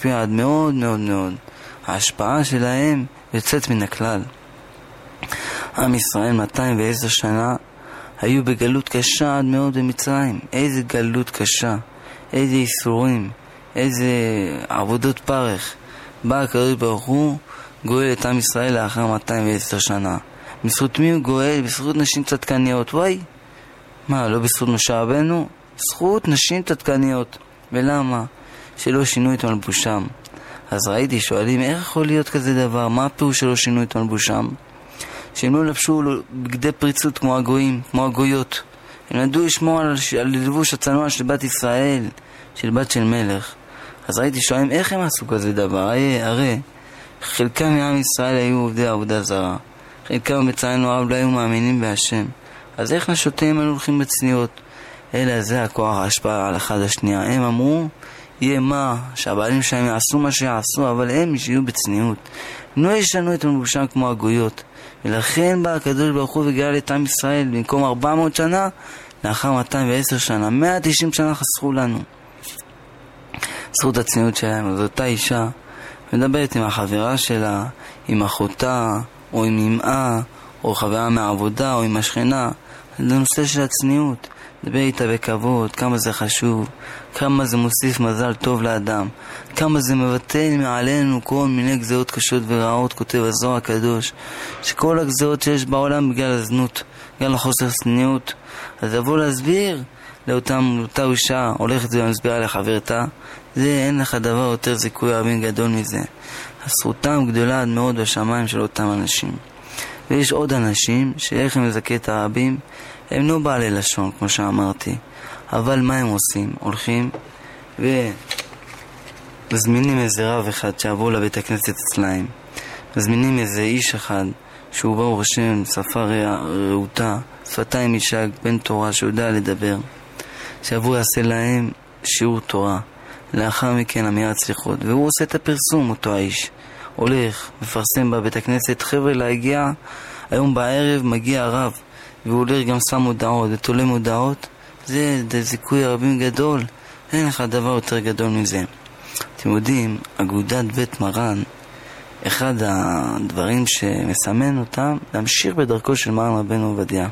משפיע עד מאוד מאוד מאוד. ההשפעה שלהם יוצאת מן הכלל. עם ישראל 210 שנה היו בגלות קשה עד מאוד במצרים. איזה גלות קשה, איזה איסורים, איזה עבודות פרך. בא הקדוש ברוך הוא גואל את עם ישראל לאחר 210 שנה. בזכות מי הוא גואל? בזכות נשים צדקניות. וואי, מה, לא בזכות משה רבנו? זכות נשים צדקניות. ולמה? שלא שינו את מלבושם. אז ראיתי, שואלים, איך יכול להיות כזה דבר? מה הפירוש שלא שינו את מלבושם? שהם לא לבשו בגדי פריצות כמו הגויים, כמו הגויות. הם ידעו לשמור על לבוש הצנוע של בת ישראל, של בת של מלך. אז ראיתי, שואלים, איך הם עשו כזה דבר? הרי חלקם מעם ישראל היו עובדי עבודה זרה. חלקם בצלנו הרב לא היו מאמינים בהשם. אז איך נשותיהם היו הולכים בצניעות? אלא זה הכוח ההשפעה על אחד השנייה. הם אמרו, יהיה מה, שהבעלים שלהם יעשו מה שיעשו, אבל הם יהיו בצניעות. לא ישנו את מלבושם כמו הגויות. ולכן בא הקדוש ברוך הוא וגאל את עם ישראל במקום 400 שנה, לאחר 210 שנה. 190 שנה חסכו לנו. זכות הצניעות שלהם. אז אותה אישה מדברת עם החברה שלה, עם אחותה, או עם אמאה, או חברה מהעבודה, או עם השכנה. זה נושא של הצניעות. דבר איתה בכבוד, כמה זה חשוב, כמה זה מוסיף מזל טוב לאדם, כמה זה מבטל מעלינו כל מיני גזרות קשות ורעות. כותב הזוהר הקדוש, שכל הגזרות שיש בעולם בגלל הזנות, בגלל החוסר צניעות. אז לבוא להסביר לאותה אישה, הולכת ומסבירה לחברתה, זה אין לך דבר יותר זיכוי רבים גדול מזה. זכותם גדולה עד מאוד בשמיים של אותם אנשים. ויש עוד אנשים שאיך הם מזכה את הרבים, הם לא בעלי לשון כמו שאמרתי, אבל מה הם עושים? הולכים ומזמינים איזה רב אחד שעבור לבית הכנסת אצלהם, מזמינים איזה איש אחד שהוא ברוך השם שפה רעותה, שפתיים ישק, בן תורה שיודע לדבר, שעבור יעשה להם שיעור תורה, לאחר מכן אמירת סליחות. והוא עושה את הפרסום, אותו האיש הולך, מפרסם בבית הכנסת, חבר'ה להגיע היום בערב, מגיע הרב, והוא הולך גם שם מודעות ותולה מודעות. זה זיכוי רבים גדול, אין לך דבר יותר גדול מזה. אתם יודעים, אגודת בית מרן, אחד הדברים שמסמן אותם, להמשיך בדרכו של מרן רבנו עובדיה.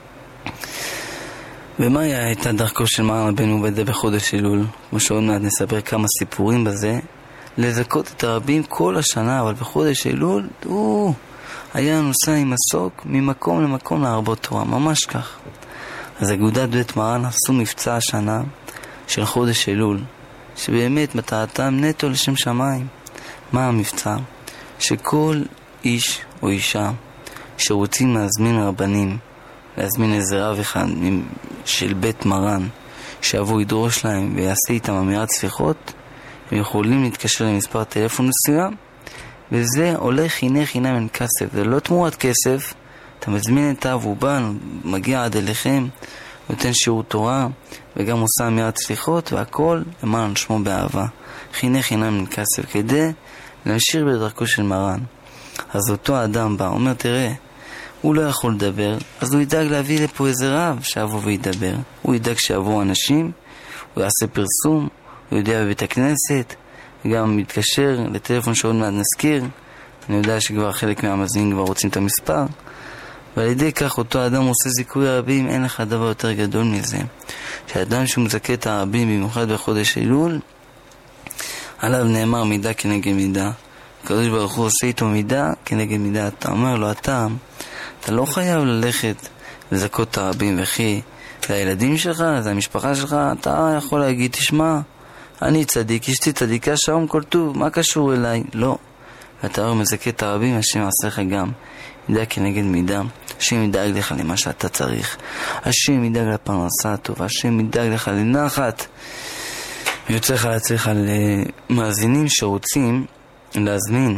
ומה הייתה דרכו של מרן רבנו עובדיה בחודש אלול? כמו שעוד מעט נספר כמה סיפורים בזה. לזכות את הרבים כל השנה, אבל בחודש אלול הוא היה נוסע עם מסוק ממקום למקום להרבות תורה, ממש כך. אז אגודת בית מרן עשו מבצע השנה של חודש אלול, שבאמת מטרתם נטו לשם שמיים. מה המבצע? שכל איש או אישה שרוצים להזמין רבנים, להזמין איזה רב אחד של בית מרן שיבוא ידרוש להם ויעשה איתם אמירת סליחות, הם יכולים להתקשר למספר טלפון מסוים, וזה הולך חינם אין כסף. זה לא תמורת כסף, אתה מזמין את אב, הוא בא, מגיע עד אליכם, נותן שיעור תורה וגם עושה אמירת סליחות, והכל למען שמו באהבה, חינם אין כסף, כדי להמשיך בדרכו של מרן. אז אותו אדם בא, אומר, תראה, הוא לא יכול לדבר, אז הוא ידאג להביא לפה איזה רב שיבוא וידבר. הוא ידאג שיבואו אנשים, הוא יעשה פרסום, הוא יודע בבית הכנסת, וגם מתקשר לטלפון שעוד מעט נזכיר. אני יודע שכבר חלק מהמאזינים כבר רוצים את המספר, ועל ידי כך אותו אדם עושה זיכוי הרבים. אין לך דבר יותר גדול מזה, שהאדם שהוא מזכה את הרבים, במיוחד בחודש אלול, עליו נאמר מידה כנגד מידה. הקדוש ברוך הוא עושה איתו מידה כנגד מידה. אתה אומר לו, אתה לא חייב ללכת לזכות את הרבים, וכי זה הילדים שלך, זה המשפחה שלך, אתה יכול להגיד, תשמע, אני צדיק, אשתי צדיקה, שעון כל טוב, מה קשור אליי? לא. ואתה אומר, מזכה את הרבים, השם יעשה לך גם מידה כנגד מידה. השם ידאג לך למה שאתה צריך, השם ידאג לפרנסה הטובה, השם ידאג לך לנחת. ויוצא לך להצליח על מאזינים שרוצים להזמין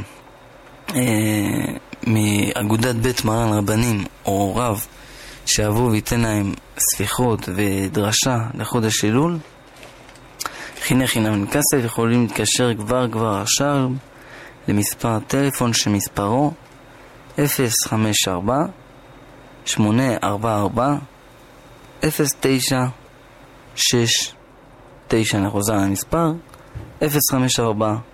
מאגודת בית מרן רבנים או רב שיבוא וייתן להם סליחות ודרשה לחודש אלול, חינם אין כסף, יכולים להתקשר כבר עכשיו למספר טלפון שמספרו 054 844 0969. אני חוזר על המספר 054